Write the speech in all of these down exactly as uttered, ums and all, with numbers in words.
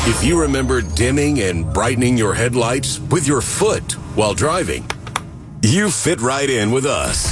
If you remember dimming and brightening your headlights with your foot while driving, you fit right in with us.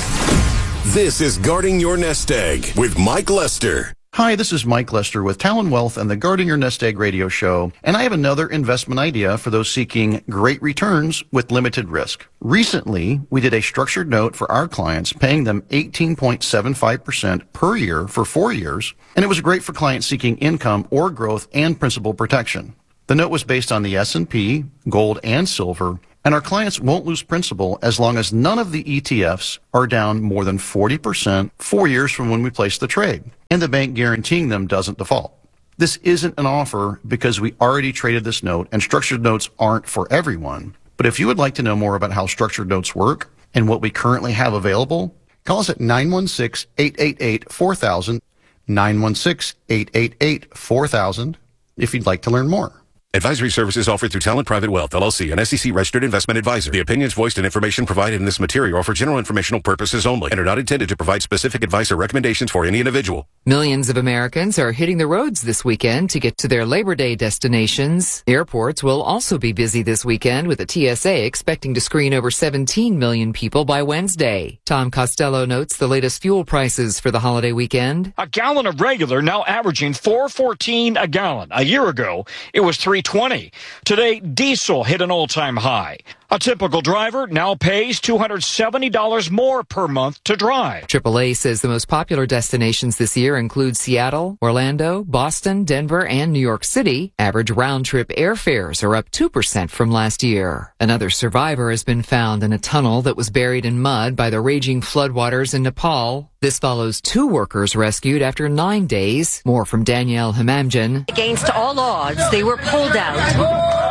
This is Guarding Your Nest Egg with Mike Lester. Hi, this is Mike Lester with Talon Wealth and the Guarding Your Nest Egg radio show, and I have another investment idea for those seeking great returns with limited risk. Recently, we did a structured note for our clients, paying them eighteen point seven five percent per year for four years, and it was great for clients seeking income or growth and principal protection. The note was based on the S and P, gold, and silver, and our clients won't lose principal as long as none of the E T Fs are down more than forty percent four years from when we placed the trade, and the bank guaranteeing them doesn't default. This isn't an offer because we already traded this note, and structured notes aren't for everyone. But if you would like to know more about how structured notes work and what we currently have available, call us at nine one six, eight eight eight, four thousand, nine one six, eight eight eight, four thousand, if you'd like to learn more. Advisory services offered through Talent Private Wealth, L L C, an S E C-registered investment advisor. The opinions voiced and information provided in this material are for general informational purposes only and are not intended to provide specific advice or recommendations for any individual. Millions of Americans are hitting the roads this weekend to get to their Labor Day destinations. Airports will also be busy this weekend, with the T S A expecting to screen over seventeen million people by Wednesday. Tom Costello notes the latest fuel prices for the holiday weekend. A gallon of regular now averaging four fourteen a gallon. A year ago, it was three twenty. Today, diesel hit an all-time high. A typical driver now pays two hundred seventy dollars more per month to drive. triple A says the most popular destinations this year include Seattle, Orlando, Boston, Denver, and New York City. Average round-trip airfares are up two percent from last year. Another survivor has been found in a tunnel that was buried in mud by the raging floodwaters in Nepal. This follows two workers rescued after nine days. More from Danielle Himamjan. Against all odds, they were pulled out,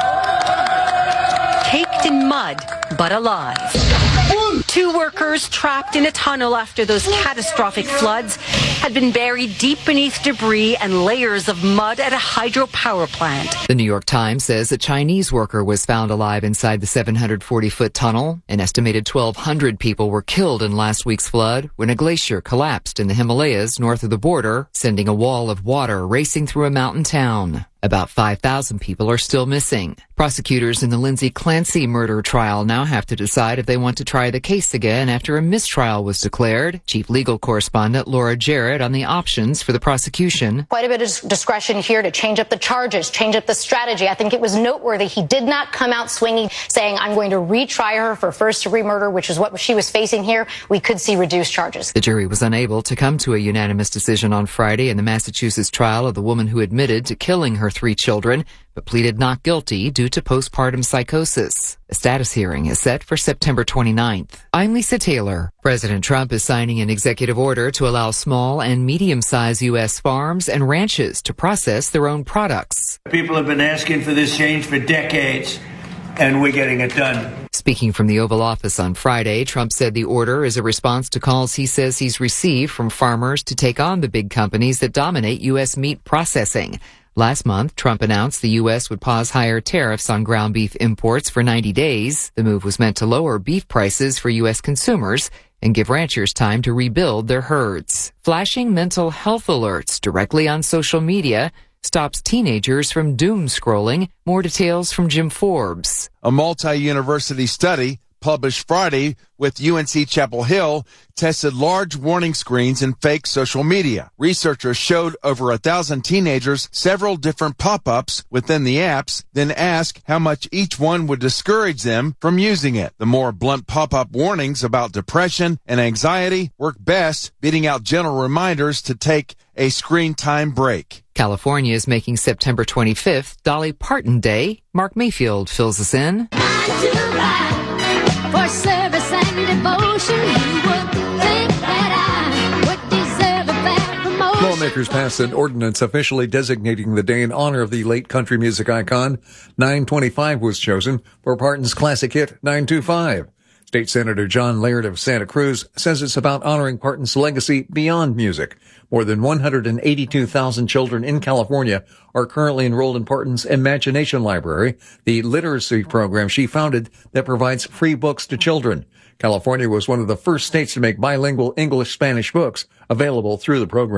caked in mud, but alive. Two workers trapped in a tunnel after those catastrophic floods had been buried deep beneath debris and layers of mud at a hydropower plant. The New York Times says a Chinese worker was found alive inside the seven hundred forty foot tunnel. An estimated twelve hundred people were killed in last week's flood when a glacier collapsed in the Himalayas north of the border, sending a wall of water racing through a mountain town. About five thousand people are still missing. Prosecutors in the Lindsay Clancy murder trial now have to decide if they want to try the case again after a mistrial was declared. Chief legal correspondent Laura Jarrett on the options for the prosecution. Quite a bit of discretion here to change up the charges, change up the strategy. I think it was noteworthy. He did not come out swinging, saying, I'm going to retry her for first-degree murder, which is what she was facing here. We could see reduced charges. The jury was unable to come to a unanimous decision on Friday in the Massachusetts trial of the woman who admitted to killing her three children, but pleaded not guilty due to postpartum psychosis. A status hearing is set for September twenty-ninth. I'm Lisa Taylor. President Trump is signing an executive order to allow small and medium-sized U S farms and ranches to process their own products. People have been asking for this change for decades, and we're getting it done. Speaking from the Oval Office on Friday, Trump said the order is a response to calls he says he's received from farmers to take on the big companies that dominate U S meat processing. Last month, Trump announced the U S would pause higher tariffs on ground beef imports for ninety days. The move was meant to lower beef prices for U S consumers and give ranchers time to rebuild their herds. Flashing mental health alerts directly on social media stops teenagers from doom scrolling. More details from Jim Forbes. A multi-university study published Friday with U N C Chapel Hill tested large warning screens in fake social media. Researchers showed over a thousand teenagers several different pop-ups within the apps, then asked how much each one would discourage them from using it. The more blunt pop-up warnings about depression and anxiety work best, beating out gentle reminders to take a screen time break. California is making September twenty-fifth Dolly Parton Day. Mark Mayfield fills us in. For service and devotion, you would think that I would deserve a bad promotion. Lawmakers passed an ordinance officially designating the day in honor of the late country music icon. nine twenty-five was chosen for Parton's classic hit, nine two five. State Senator John Laird of Santa Cruz says it's about honoring Parton's legacy beyond music. More than one hundred eighty-two thousand children in California are currently enrolled in Parton's Imagination Library, the literacy program she founded that provides free books to children. California was one of the first states to make bilingual English-Spanish books available through the program.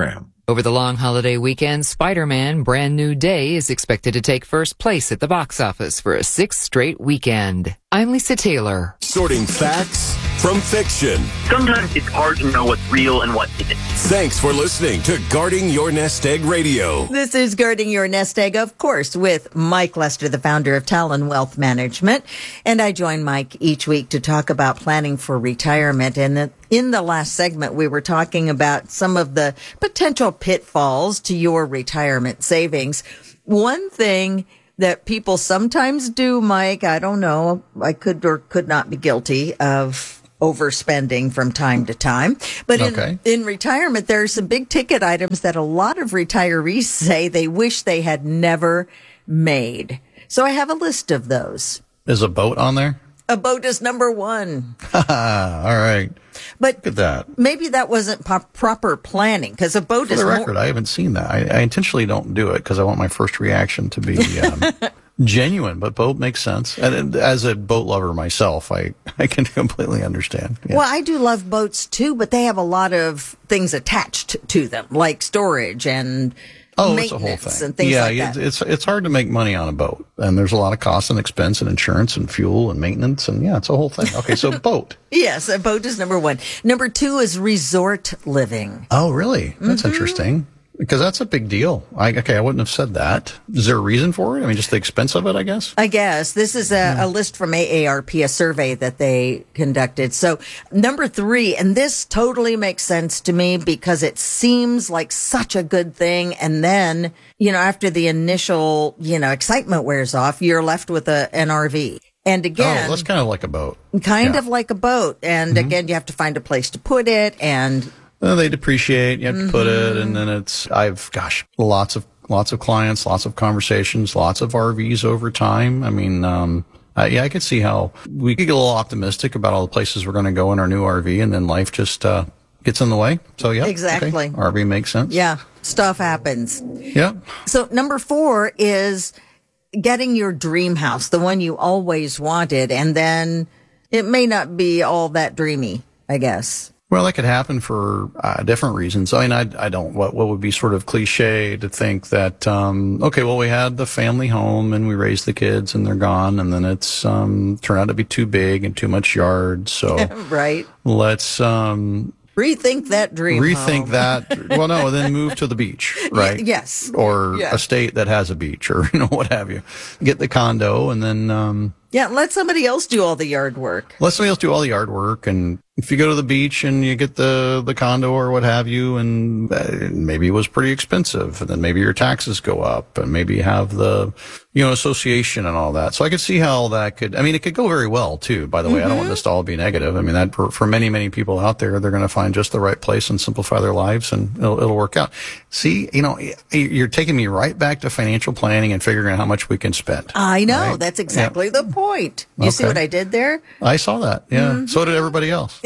Over the long holiday weekend, Spider-Man Brand New Day is expected to take first place at the box office for a sixth straight weekend. I'm Lisa Taylor. Sorting facts from fiction. Sometimes it's hard to know what's real and what isn't. Thanks for listening to Guarding Your Nest Egg Radio. This is Guarding Your Nest Egg, of course, with Mike Lester, the founder of Talon Wealth Management. And I join Mike each week to talk about planning for retirement. And in the last segment, we were talking about some of the potential pitfalls to your retirement savings. One thing that people sometimes do, Mike, I don't know, I could or could not be guilty of overspending from time to time. But in, okay. in retirement, there are some big ticket items that a lot of retirees say they wish they had never made. So I have a list of those. Is a boat on there? A boat is number one. All right. But look at that. Maybe that wasn't po- proper planning, because a boat For is the record, more- I haven't seen that. I, I intentionally don't do it because I want my first reaction to be um, genuine, but boat makes sense. And as a boat lover myself, I, I can completely understand. Yeah. Well, I do love boats too, but they have a lot of things attached to them, like storage and Oh, it's a whole maintenance thing. and things yeah, like that. it's it's hard to make money on a boat, and there's a lot of cost and expense and insurance and fuel and maintenance, and yeah, it's a whole thing. Okay, so boat. Yes, a boat is number one. Number two is resort living. Oh, really? That's Mm-hmm. interesting. Because that's a big deal. I, okay, I wouldn't have said that. Is there a reason for it? I mean, just the expense of it, I guess? I guess. This is a, a list from A A R P, a survey that they conducted. So number three, and this totally makes sense to me because it seems like such a good thing. And then, you know, after the initial, you know, excitement wears off, you're left with a, an R V. And again, oh, that's kind of like a boat. Kind Yeah. of like a boat. And Mm-hmm. again, you have to find a place to put it, and Well, they depreciate. You have to put it, Mm-hmm. and then it's. I've gosh, lots of lots of clients, lots of conversations, lots of R Vs over time. I mean, um, uh, yeah, I could see how we could get a little optimistic about all the places we're going to go in our new R V, and then life just uh, gets in the way. So yeah, Exactly. okay. R V makes sense. yeah, stuff happens. Yeah. So number four is getting your dream house, the one you always wanted, and then it may not be all that dreamy, I guess. Well, that could happen for uh, different reasons. I mean, I, I don't, what, what would be sort of cliche to think that, um, okay, well, we had the family home and we raised the kids and they're gone, and then it's, um, turned out to be too big and too much yard. So Right. let's, um, Rethink that dream rethink home. that. Well, no, then move to the beach, right? Y- yes. Or Yeah. a state that has a beach, or, you know, what have you. Get the condo, and then, um, Yeah, let somebody else do all the yard work. let somebody else do all the yard work. And if you go to the beach and you get the, the condo or what have you, and uh, maybe it was pretty expensive, and then maybe your taxes go up, and maybe you have the, you know, association and all that. So I could see how that could, I mean, it could go very well too, by the way. I don't want this to all be negative. I mean, that for, for many, many people out there, they're going to find just the right place and simplify their lives, and it'll, it'll work out. See, you know, you're taking me right back to financial planning and figuring out how much we can spend. I know. Right? That's exactly the point. You see Okay. what I did there? I saw that. Yeah. Mm-hmm. So did everybody else.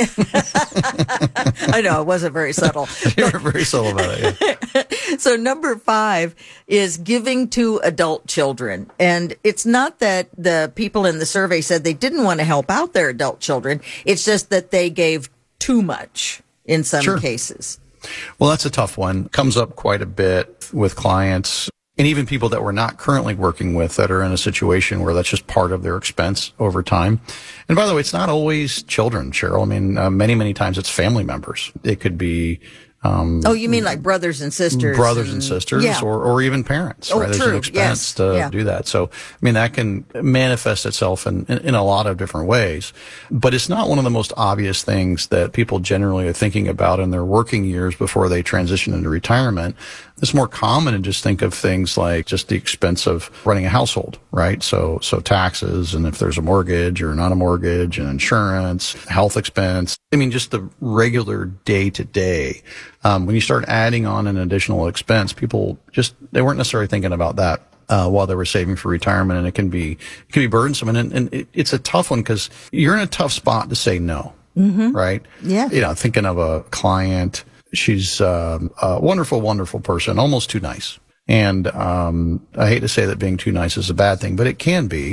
I know, it wasn't very subtle. You were very subtle about it. Yeah. So number five is giving to adult children. And it's not that the people in the survey said they didn't want to help out their adult children. It's just that they gave too much in some Sure. cases. Well, that's a tough one. Comes up quite a bit with clients and even people that we're not currently working with that are in a situation where that's just part of their expense over time. And by the way, it's not always children, Cheryl. I mean, uh, many, many times it's family members. It could be, um, Oh, you mean like brothers and sisters? brothers and sisters, Yeah. or, or even parents, Oh, right? There's true. an expense Yes. to Yeah. do that. So, I mean, that can manifest itself in, in, in a lot of different ways, but it's not one of the most obvious things that people generally are thinking about in their working years before they transition into retirement. It's more common to just think of things like just the expense of running a household, right? So, so taxes, and if there's a mortgage or not a mortgage, and insurance, health expense. I mean, just the regular day to day. Um, when you start adding on an additional expense, people just, they weren't necessarily thinking about that. Uh, while they were saving for retirement, and it can be, it can be burdensome. And, and it, it's a tough one because you're in a tough spot to say no, Mm-hmm. right? Yeah. You know, thinking of a client, she's um, a wonderful, wonderful person, almost too nice. And um, I hate to say that being too nice is a bad thing, but it can be.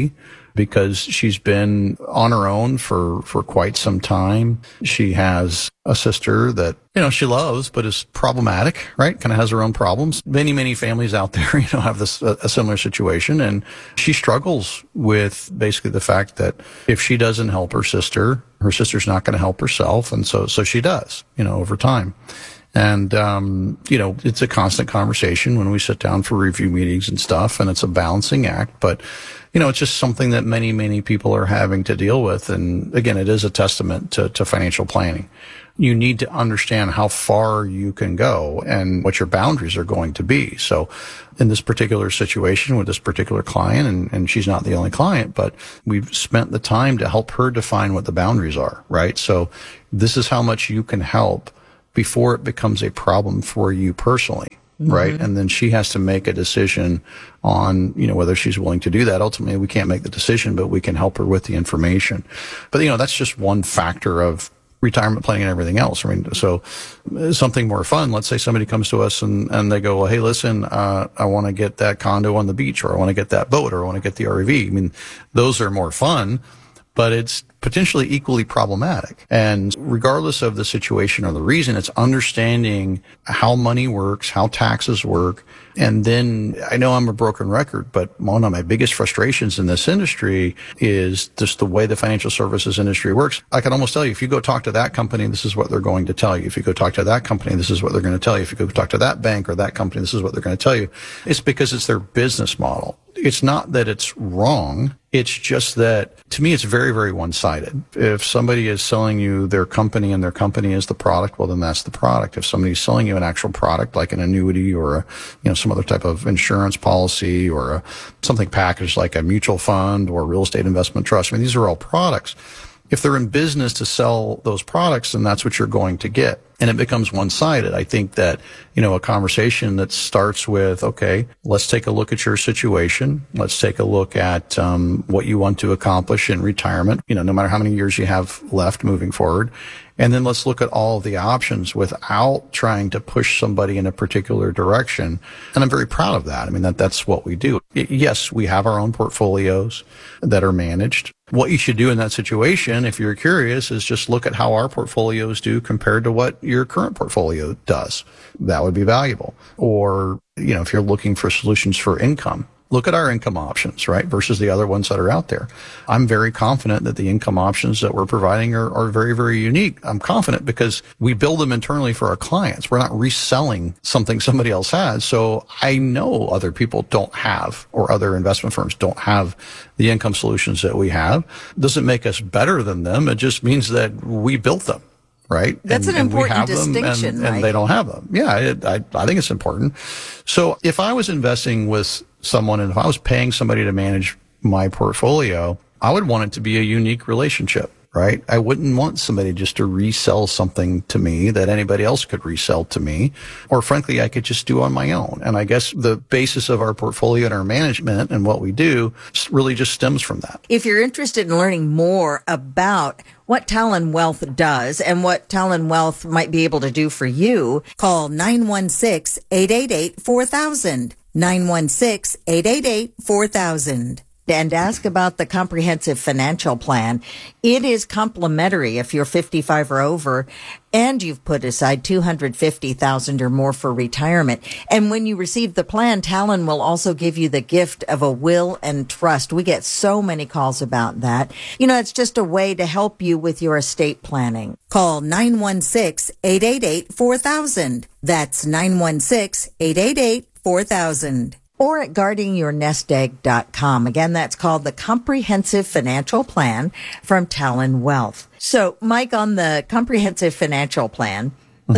because she's been on her own for, for quite some time. She has a sister that, you know, she loves, but is problematic, right? Kind of has her own problems. Many, many families out there, you know, have this, a, a similar situation. And she struggles with basically the fact that if she doesn't help her sister, her sister's not going to help herself. And so, so she does, you know, over time. And, um, you know, it's a constant conversation when we sit down for review meetings and stuff, and it's a balancing act. But, you know, it's just something that many, many people are having to deal with. And again, it is a testament to, to financial planning. You need to understand how far you can go and what your boundaries are going to be. So in this particular situation with this particular client, and, and she's not the only client, but we've spent the time to help her define what the boundaries are, right? So this is how much you can help before it becomes a problem for you personally, mm-hmm. right? And then she has to make a decision on, you know, whether she's willing to do that. Ultimately, we can't make the decision, but we can help her with the information. But, you know, that's just one factor of retirement planning and everything else. I mean, so something more fun. Let's say somebody comes to us and, and they go, well, hey, listen, uh, I want to get that condo on the beach, or I want to get that boat, or I want to get the R V. I mean, those are more fun, but it's potentially equally problematic. And regardless of the situation or the reason, it's understanding how money works, how taxes work. And then I know I'm a broken record, but one of my biggest frustrations in this industry is just the way the financial services industry works. I can almost tell you, if you go talk to that company, this is what they're going to tell you. If you go talk to that company, this is what they're going to tell you. If you go talk to that bank or that company, this is what they're going to tell you. It's because it's their business model. It's not that it's wrong. It's just that, to me, it's very, very one-sided. If somebody is selling you their company and their company is the product, well, then that's the product. If somebody's selling you an actual product like an annuity or a, you know, some other type of insurance policy or a, something packaged like a mutual fund or real estate investment trust, I mean, these are all products. If they're in business to sell those products, then that's what you're going to get. And it becomes one-sided. I think that, you know, a conversation that starts with, okay, let's take a look at your situation. Let's take a look at um, what you want to accomplish in retirement, you know, no matter how many years you have left moving forward. And then let's look at all of the options without trying to push somebody in a particular direction. And I'm very proud of that. I mean, that that's what we do. Yes, we have our own portfolios that are managed. What you should do in that situation, if you're curious, is just look at how our portfolios do compared to what your current portfolio does. That would be valuable. Or, you know, if you're looking for solutions for income, look at our income options, right, versus the other ones that are out there. I'm very confident that the income options that we're providing are, are very, very unique. I'm confident because we build them internally for our clients. We're not reselling something somebody else has. So I know other people don't have, or other investment firms don't have the income solutions that we have. Doesn't make us better than them. It just means that we built them. Right? That's and, an important and distinction, and, right? And they don't have them. Yeah, it, I, I think it's important. So if I was investing with someone and if I was paying somebody to manage my portfolio, I would want it to be a unique relationship, right? I wouldn't want somebody just to resell something to me that anybody else could resell to me, or frankly, I could just do on my own. And I guess the basis of our portfolio and our management and what we do really just stems from that. If you're interested in learning more about what Talon Wealth does and what Talon Wealth might be able to do for you, call nine one six, eight eight eight, four thousand, nine one six, eight eight eight, four thousand. And ask about the comprehensive financial plan. It is complimentary if you're fifty-five or over and you've put aside two hundred fifty thousand dollars or more for retirement. And when you receive the plan, Talon will also give you the gift of a will and trust. We get so many calls about that. You know, it's just a way to help you with your estate planning. Call nine one six, eight eight eight, four thousand. That's nine one six, eight eight eight, four thousand. Or at guarding your nest egg dot com. Again, that's called the Comprehensive Financial Plan from Talon Wealth. So, Mike, on the Comprehensive Financial Plan,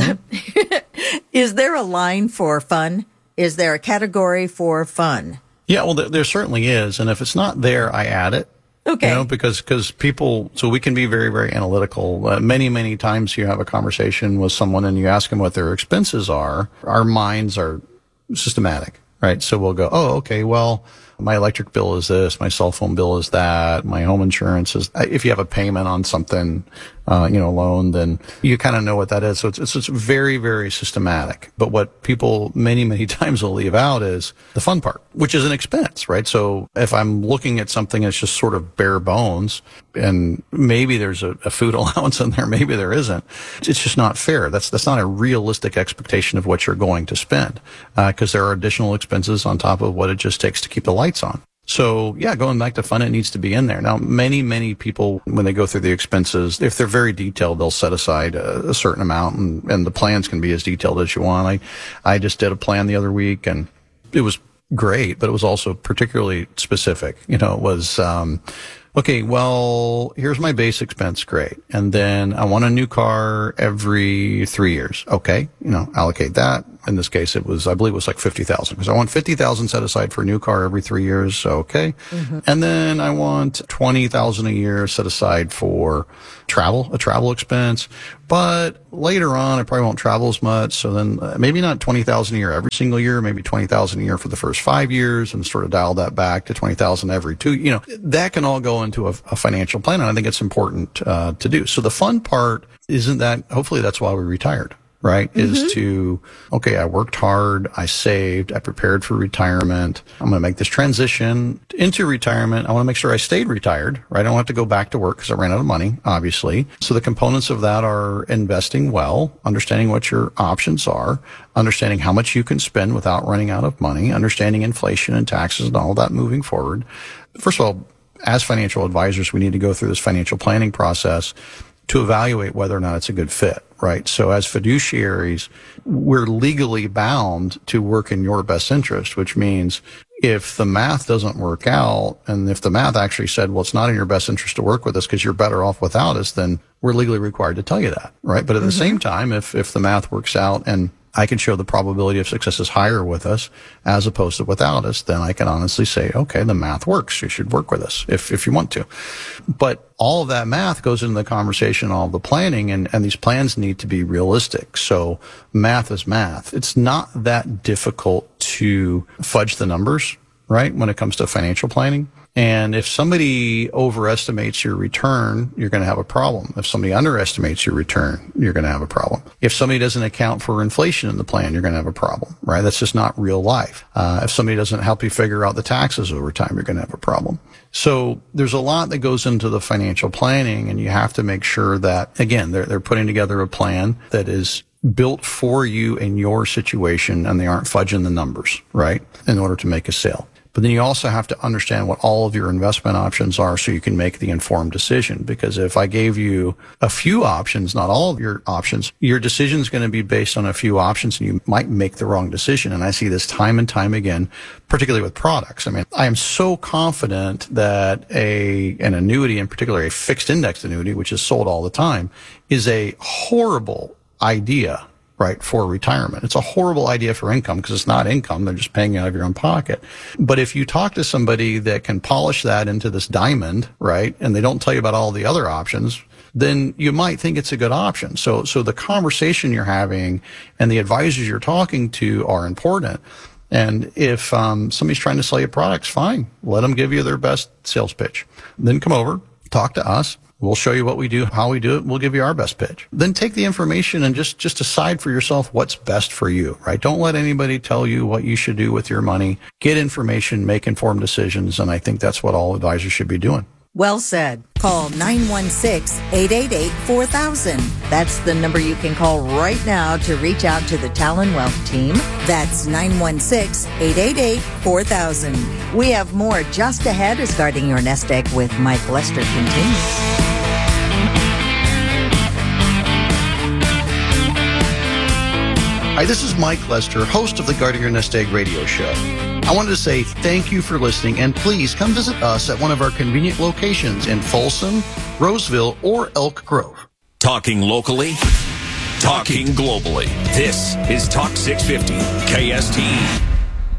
mm-hmm. is there a line for fun? Is there a category for fun? Yeah, well, there, there certainly is. And if it's not there, I add it. Okay. You know, because, because people, so we can be very, very analytical. Uh, many, many times you have a conversation with someone and you ask them what their expenses are. Our minds are systematic. Right. So we'll go, oh, okay, well, my electric bill is this, my cell phone bill is that, my home insurance is, if you have a payment on something, uh, you know, loan, then you kind of know what that is. So it's, it's, it's very, very systematic. But what people many, many times will leave out is the fun part, which is an expense, right? So if I'm looking at something that's just sort of bare bones, and maybe there's a, a food allowance in there, maybe there isn't, it's just not fair. That's, that's not a realistic expectation of what you're going to spend, because uh, there are additional expenses on top of what it just takes to keep the lights on. So yeah, going back to fun, it needs to be in there. Now, many, many people, when they go through the expenses, if they're very detailed, they'll set aside a, a certain amount, and, and the plans can be as detailed as you want. I, I just did a plan the other week, and it was great, but it was also particularly specific. You know, it was, um, okay, well, here's my base expense. Great. And then I want a new car every three years. Okay. You know, allocate that. In this case, it was, I believe it was like fifty thousand, because I want fifty thousand set aside for a new car every three years. Okay. Mm-hmm. And then I want twenty thousand a year set aside for travel, a travel expense. But later on, I probably won't travel as much. So then uh, maybe not twenty thousand a year every single year, maybe twenty thousand a year for the first five years and sort of dial that back to twenty thousand every two. You know, that can all go into a, a financial plan. And I think it's important uh, to do. So the fun part isn't that, hopefully that's why we retired. Right? Mm-hmm. Is to, okay, I worked hard, I saved, I prepared for retirement. I'm going to make this transition into retirement. I want to make sure I stayed retired, right? I don't have to go back to work because I ran out of money, obviously. So the components of that are investing well, understanding what your options are, understanding how much you can spend without running out of money, understanding inflation and taxes and all of that moving forward. First of all, as financial advisors, we need to go through this financial planning process to evaluate whether or not it's a good fit, right? So as fiduciaries, we're legally bound to work in your best interest, which means if the math doesn't work out, and if the math actually said, well, it's not in your best interest to work with us because you're better off without us, then we're legally required to tell you that, right? But at mm-hmm. the same time, if, if the math works out and I can show the probability of success is higher with us as opposed to without us, then I can honestly say, okay, the math works. You should work with us if, if you want to. But all of that math goes into the conversation, all of the planning, and, and these plans need to be realistic. So math is math. It's not that difficult to fudge the numbers, right, when it comes to financial planning. And if somebody overestimates your return, you're going to have a problem. If somebody underestimates your return, you're going to have a problem. If somebody doesn't account for inflation in the plan, you're going to have a problem, right? That's just not real life. Uh, if somebody doesn't help you figure out the taxes over time, you're going to have a problem. So there's a lot that goes into the financial planning, and you have to make sure that, again, they're, they're putting together a plan that is built for you in your situation, and they aren't fudging the numbers, right, in order to make a sale. But then you also have to understand what all of your investment options are so you can make the informed decision. Because if I gave you a few options, not all of your options, your decision is going to be based on a few options, and you might make the wrong decision. And I see this time and time again, particularly with products. I mean, I am so confident that a an annuity, in particular a fixed index annuity, which is sold all the time, is a horrible idea, right, for retirement. It's a horrible idea for income because it's not income. They're just paying you out of your own pocket. But if you talk to somebody that can polish that into this diamond, right, and they don't tell you about all the other options, then you might think it's a good option. So, so the conversation you're having and the advisors you're talking to are important. And if um, somebody's trying to sell you products, fine. Let them give you their best sales pitch. Then come over, talk to us. We'll show you what we do, how we do it. We'll give you our best pitch. Then take the information and just, just decide for yourself what's best for you, right? Don't let anybody tell you what you should do with your money. Get information, make informed decisions, and I think that's what all advisors should be doing. Well said. Call nine one six, eight eight eight, four thousand. That's the number you can call right now to reach out to the Talon Wealth team. That's nine one six, eight eight eight, four thousand. We have more just ahead as Guarding Your Nest Egg with Mike Lester continues. Hi, this is Mike Lester, host of the Guarding Your Nest Egg radio show. I wanted to say thank you for listening, and please come visit us at one of our convenient locations in Folsom, Roseville, or Elk Grove. Talking locally, talking globally. This is Talk six fifty K S T E.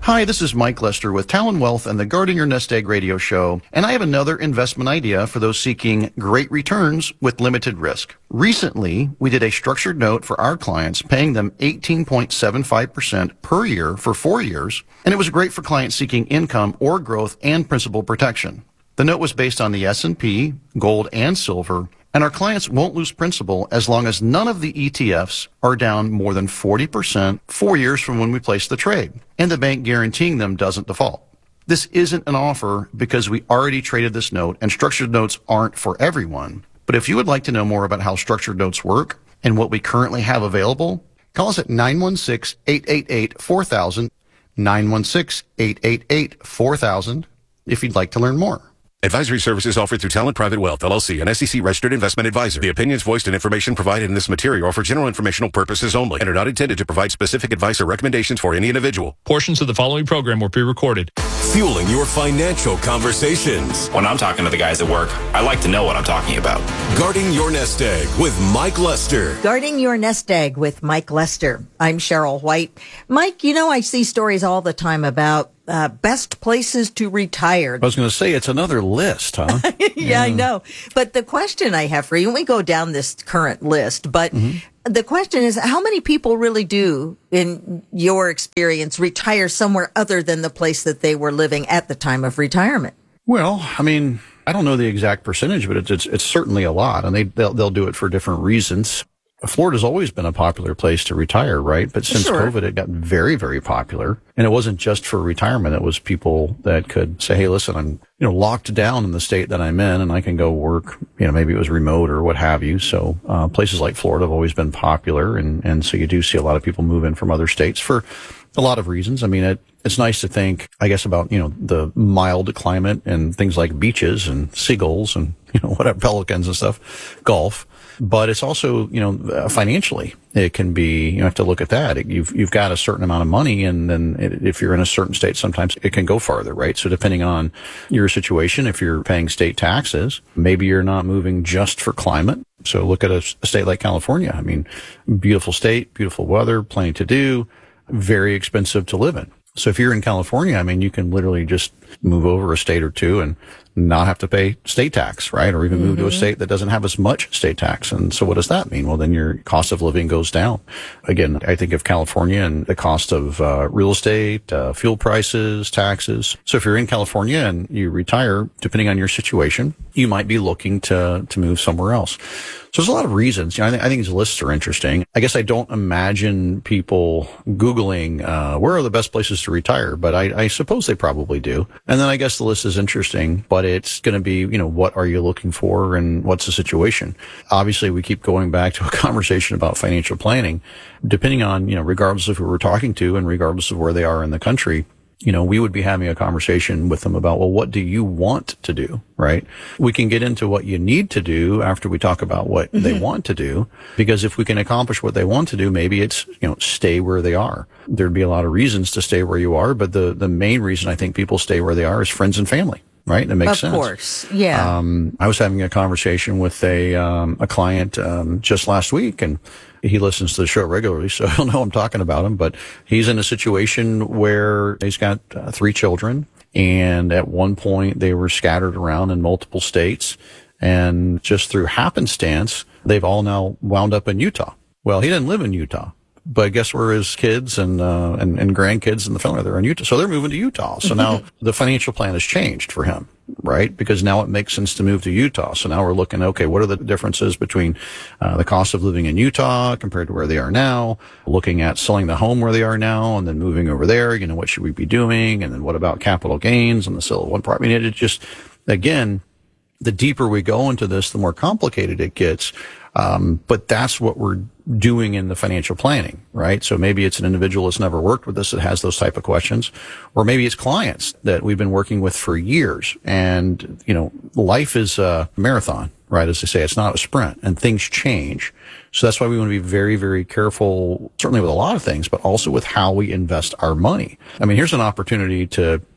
Hi, this is Mike Lester with Talon Wealth and the Guarding Your Nest Egg radio show, and I have another investment idea for those seeking great returns with limited risk. Recently, we did a structured note for our clients, paying them eighteen point seven five percent per year for four years, and it was great for clients seeking income or growth and principal protection. The note was based on the S and P, gold, and silver, and our clients won't lose principal as long as none of the E T Fs are down more than forty percent four years from when we place the trade, and the bank guaranteeing them doesn't default. This isn't an offer because we already traded this note, and structured notes aren't for everyone. But if you would like to know more about how structured notes work and what we currently have available, call us at nine one six, eight eight eight, four thousand, nine one six, eight eight eight, four thousand, if you'd like to learn more. Advisory services offered through Talent Private Wealth, L L C, an S E C-registered investment advisor. The opinions voiced and information provided in this material are for general informational purposes only and are not intended to provide specific advice or recommendations for any individual. Portions of the following program were pre-recorded. Fueling your financial conversations. When I'm talking to the guys at work, I like to know what I'm talking about. Guarding Your Nest Egg with Mike Lester. Guarding Your Nest Egg with Mike Lester. I'm Cheryl White. Mike, you know, I see stories all the time about uh, best places to retire. I was going to say, it's another list, huh? yeah, yeah, I know. But the question I have for you, and we go down this current list, but mm-hmm. the question is, how many people really do, in your experience, retire somewhere other than the place that they were living at the time of retirement? Well, I mean, I don't know the exact percentage, but it's it's, it's certainly a lot, and they they'll, they'll do it for different reasons. Florida's always been a popular place to retire, right? But since sure. COVID, it got very, very popular. And it wasn't just for retirement. It was people that could say, hey, listen, I'm, you know, locked down in the state that I'm in and I can go work, you know, maybe it was remote or what have you. So, uh, places like Florida have always been popular. And, and so you do see a lot of people move in from other states for a lot of reasons. I mean, it, it's nice to think, I guess, about, you know, the mild climate and things like beaches and seagulls and, you know, whatever, pelicans and stuff, golf. But it's also, you know, uh, financially, it can be, you have to look at that. It, you've, you've got a certain amount of money, and then it, if you're in a certain state, sometimes it can go farther, right? So depending on your situation, if you're paying state taxes, maybe you're not moving just for climate. So look at a, a state like California. I mean, beautiful state, beautiful weather, plenty to do, very expensive to live in. So if you're in California, I mean, you can literally just move over a state or two and not have to pay state tax, right? Or even mm-hmm. move to a state that doesn't have as much state tax. And so what does that mean? Well, then your cost of living goes down. Again, I think of California and the cost of uh, real estate, uh, fuel prices, taxes. So if you're in California and you retire, depending on your situation, you might be looking to, to move somewhere else. So there's a lot of reasons. You know, I, th- I think these lists are interesting. I guess I don't imagine people Googling, uh, where are the best places to retire, but I, I suppose they probably do. And then I guess the list is interesting, but it's going to be, you know, what are you looking for and what's the situation? Obviously, we keep going back to a conversation about financial planning. Depending on, you know, regardless of who we're talking to and regardless of where they are in the country, you know, we would be having a conversation with them about, well, what do you want to do, right? We can get into what you need to do after we talk about what mm-hmm. they want to do, because if we can accomplish what they want to do, maybe it's, you know, stay where they are. There'd be a lot of reasons to stay where you are, but the, the main reason I think people stay where they are is friends and family. Right? That makes of sense. Of course. Yeah. Um, I was having a conversation with a, um, a client, um, just last week, and he listens to the show regularly, so he'll know I'm talking about him, but he's in a situation where he's got uh, three children, and at one point they were scattered around in multiple states, and just through happenstance, they've all now wound up in Utah. Well, he didn't live in Utah. But guess where his kids and, uh, and, and grandkids and the family, they're in Utah. So they're moving to Utah. So now the financial plan has changed for him, right? Because now it makes sense to move to Utah. So now we're looking, okay, what are the differences between, uh, the cost of living in Utah compared to where they are now? Looking at selling the home where they are now and then moving over there. You know, what should we be doing? And then what about capital gains and the sale of one property? I mean, it just, again, the deeper we go into this, the more complicated it gets. Um, but that's what we're doing in the financial planning, right? So maybe it's an individual that's never worked with us that has those type of questions, or maybe it's clients that we've been working with for years. And, you know, life is a marathon, right? As they say, it's not a sprint, and things change. So that's why we want to be very, very careful, certainly with a lot of things, but also with how we invest our money. I mean, here's an opportunity to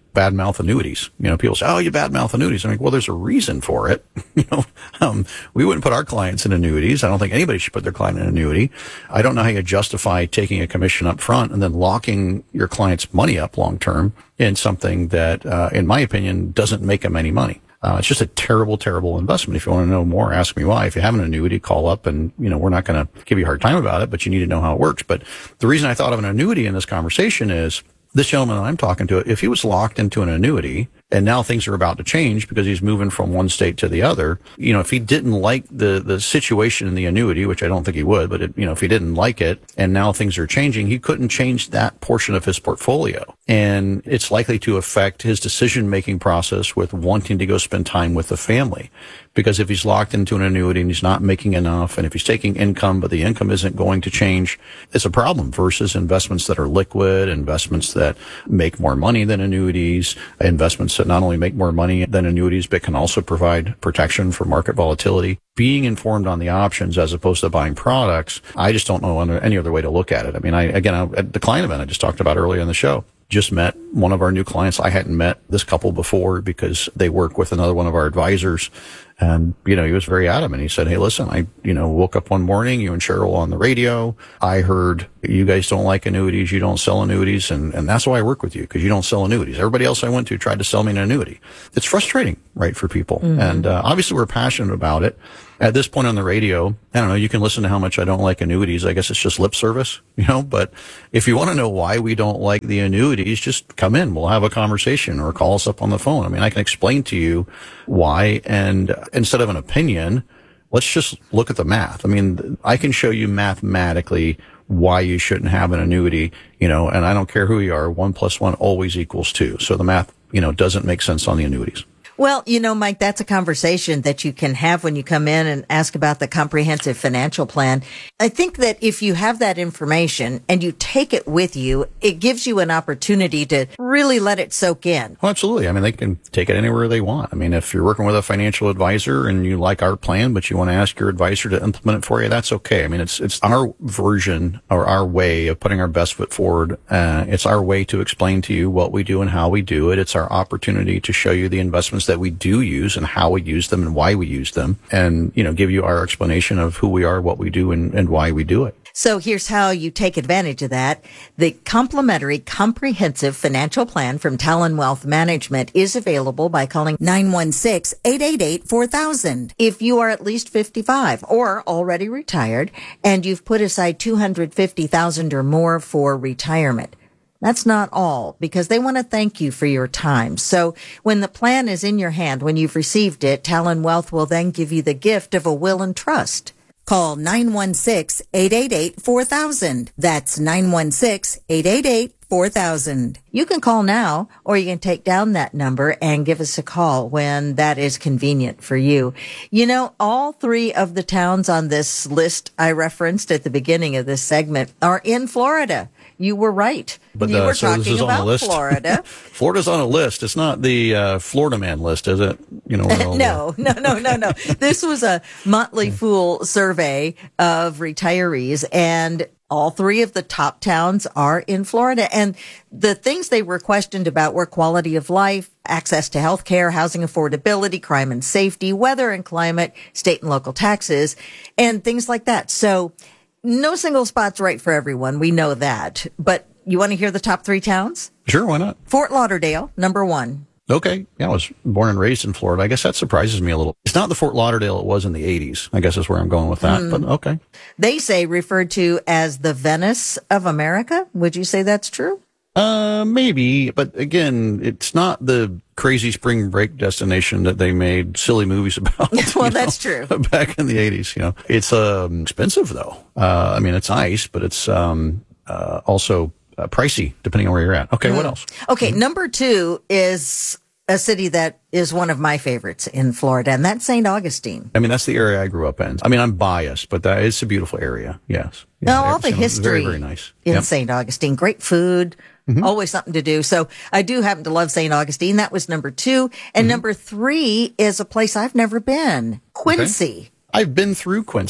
badmouth annuities. You know, people say, oh, you badmouth annuities. I'm like, well, there's a reason for it. you know, um, we wouldn't put our clients in annuities. I don't think anybody should put their client in an annuity. I don't know how you justify taking a commission up front and then locking your client's money up long term in something that, uh, in my opinion, doesn't make them any money. Uh, it's just a terrible, terrible investment. If you want to know more, ask me why. If you have an annuity, call up and, you know, we're not going to give you a hard time about it, but you need to know how it works. But the reason I thought of an annuity in this conversation is this gentleman that I'm talking to, if he was locked into an annuity and now things are about to change because he's moving from one state to the other, you know, if he didn't like the, the situation in the annuity, which I don't think he would, but it, you know, if he didn't like it and now things are changing, he couldn't change that portion of his portfolio. And it's likely to affect his decision-making process with wanting to go spend time with the family. Because if he's locked into an annuity and he's not making enough, and if he's taking income, but the income isn't going to change, it's a problem versus investments that are liquid, investments that make more money than annuities, investments that not only make more money than annuities, but can also provide protection for market volatility. Being informed on the options as opposed to buying products, I just don't know any other way to look at it. I mean, I, again, I, at the client event I just talked about earlier in the show, just met one of our new clients. I hadn't met this couple before because they work with another one of our advisors. And, you know, he was very adamant. He said, hey, listen, I, you know, woke up one morning, you and Cheryl on the radio. I heard you guys don't like annuities. You don't sell annuities. And, and that's why I work with you, because you don't sell annuities. Everybody else I went to tried to sell me an annuity. It's frustrating, right, for people. Mm-hmm. And, uh, obviously we're passionate about it. At this point on the radio, I don't know, you can listen to how much I don't like annuities. I guess it's just lip service, you know, but if you want to know why we don't like the annuities, just come in. We'll have a conversation or call us up on the phone. I mean, I can explain to you why. And instead of an opinion, let's just look at the math. I mean, I can show you mathematically why you shouldn't have an annuity, you know, and I don't care who you are. One plus one always equals two. So the math, you know, doesn't make sense on the annuities. Well, you know, Mike, that's a conversation that you can have when you come in and ask about the comprehensive financial plan. I think that if you have that information and you take it with you, it gives you an opportunity to really let it soak in. Well, absolutely. I mean, they can take it anywhere they want. I mean, if you're working with a financial advisor and you like our plan, but you want to ask your advisor to implement it for you, that's okay. I mean, it's it's our version or our way of putting our best foot forward. Uh, it's our way to explain to you what we do and how we do it. It's our opportunity to show you the investments that we do use and how we use them and why we use them, and, you know, give you our explanation of who we are, what we do, and, and why we do it. So here's how you take advantage of that. The complimentary comprehensive financial plan from Talon Wealth Management is available by calling nine one six, eight eight eight, four thousand. If you are at least fifty-five or already retired and you've put aside two hundred fifty thousand dollars or more for retirement. That's not all, because they want to thank you for your time. So when the plan is in your hand, when you've received it, Talon Wealth will then give you the gift of a will and trust. Call nine one six, eight eight eight, four thousand. That's nine one six, eight eight eight, four thousand. You can call now, or you can take down that number and give us a call when that is convenient for you. You know, all three of the towns on this list I referenced at the beginning of this segment are in Florida. You were right. But, you uh, were so talking about Florida. Florida's on a list. It's not the uh, Florida Man list, is it? You know. no, no, no, no, no. This was a Motley Fool survey of retirees, and all three of the top towns are in Florida. And the things they were questioned about were quality of life, access to health care, housing affordability, crime and safety, weather and climate, state and local taxes, and things like that. So no single spot's right for everyone. We know that. But you want to hear the top three towns? Sure, why not? Fort Lauderdale, number one. Okay. Yeah, I was born and raised in Florida. I guess that surprises me a little. It's not the Fort Lauderdale it was in the eighties. I guess is where I'm going with that, mm. but okay. They say referred to as the Venice of America. Would you say that's true? Uh, maybe. But again, it's not the crazy spring break destination that they made silly movies about. Well, that's know, true. Back in the eighties, you know. It's um, expensive, though. Uh, I mean, it's nice, but it's um, uh, also uh, pricey, depending on where you're at. Okay, mm. what else? Okay, mm-hmm. Number two is a city that is one of my favorites in Florida, and that's Saint Augustine. I mean, that's the area I grew up in. I mean, I'm biased, but that is a beautiful area, yes. Yeah, no, all the history very, very nice. in yep. Saint Augustine. Great food. Mm-hmm. Always something to do. So I do happen to love Saint Augustine. That was number two. And mm-hmm. number three is a place I've never been. Quincy. Okay. I've been through Quincy.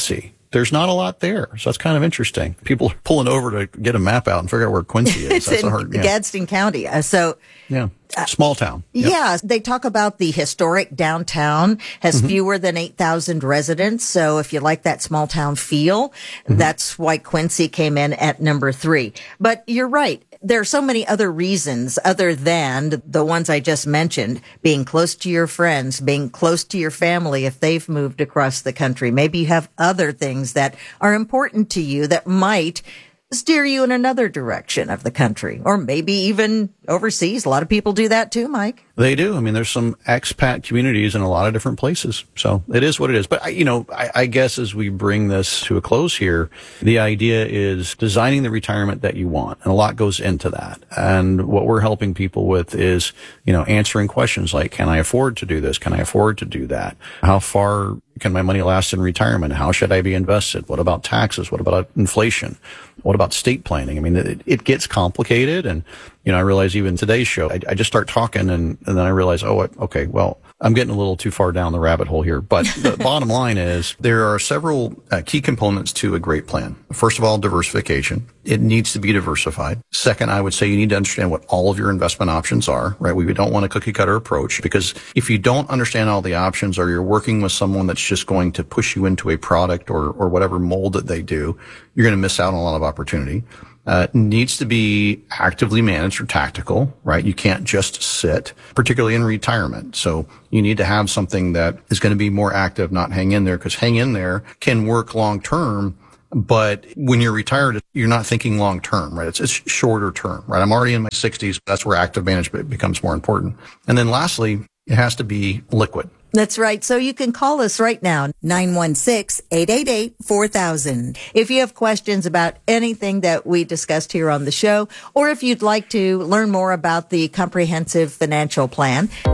there's not a lot there. So that's kind of interesting. People are pulling over to get a map out and figure out where Quincy is. It's That's in a hard, yeah. Gadsden County. Uh, so, Yeah. Small town. Yep. yeah, they talk about the historic downtown has Mm-hmm. fewer than eight thousand residents. So if you like that small town feel, Mm-hmm. that's why Quincy came in at number three. But you're right. There are so many other reasons other than the ones I just mentioned, being close to your friends, being close to your family if they've moved across the country. Maybe you have other things that are important to you that might steer you in another direction of the country, or maybe even overseas. A lot of people do that too, Mike. They do. I mean, there's some expat communities in a lot of different places. So it is what it is. But, I, you know, I, I guess as we bring this to a close here, the idea is designing the retirement that you want. And a lot goes into that. And what we're helping people with is, you know, answering questions like, can I afford to do this? Can I afford to do that? How far can my money last in retirement? How should I be invested? What about taxes? What about inflation? What about estate planning? I mean, it, it gets complicated. And, you know, I realize even today's show, I, I just start talking and, and then I realize, oh, okay, well, I'm getting a little too far down the rabbit hole here. But the bottom line is there are several uh, key components to a great plan. First of all, diversification. It needs to be diversified. Second, I would say you need to understand what all of your investment options are, right? We don't want a cookie cutter approach, because if you don't understand all the options, or you're working with someone that's just going to push you into a product or, or whatever mold that they do, you're going to miss out on a lot of opportunity. Uh, needs to be actively managed or tactical, right? You can't just sit, particularly in retirement. So you need to have something that is going to be more active, not hang in there, because hang in there can work long term. But when you're retired, you're not thinking long term, right? It's, it's shorter term, right? I'm already in my sixties. That's where active management becomes more important. And then lastly, it has to be liquid. That's right. So you can call us right now, nine one six, eight eight eight, four thousand. If you have questions about anything that we discussed here on the show, or if you'd like to learn more about the comprehensive financial plan.